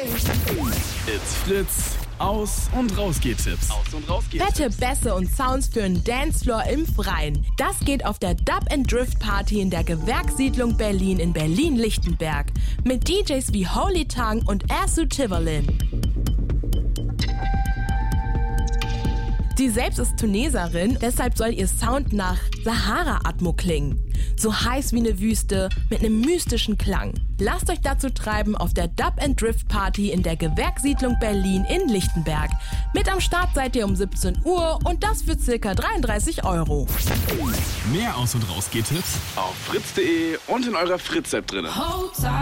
It's Fritz. Aus- und Rausgeht-Tipps. Fette Bässe und Sounds für einen Dancefloor im Freien. Das geht auf der Dub & Drift Party in der Gewerkssiedlung Berlin in Berlin-Lichtenberg. Mit DJs wie Holy Tongue und Ersu Tiverlin. Sie selbst ist Tuneserin, deshalb soll ihr Sound nach Sahara-Atmo klingen. So heiß wie eine Wüste, mit einem mystischen Klang. Lasst euch dazu treiben auf der Dub & Drift Party in der Gewerkssiedlung Berlin in Lichtenberg. Mit am Start seid ihr um 17 Uhr und das für ca. 33 €. Mehr Aus- und Rausgeht-Tipps auf fritz.de und in eurer Fritz-App drin.